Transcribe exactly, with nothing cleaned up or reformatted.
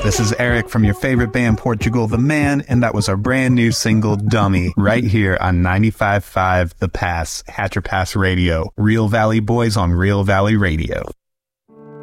This is Eric from your favorite band, Portugal the Man, and that was our brand new single, Dummy, right here on ninety-five point five The Pass, Hatcher Pass Radio. Real Valley Boys on Real Valley Radio.